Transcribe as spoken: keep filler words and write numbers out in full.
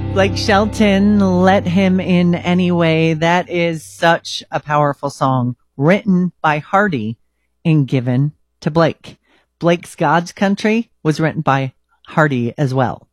Blake Shelton, Let Him In Anyway. That is such a powerful song written by Hardy and given to Blake. Blake's God's Country was written by Hardy as well.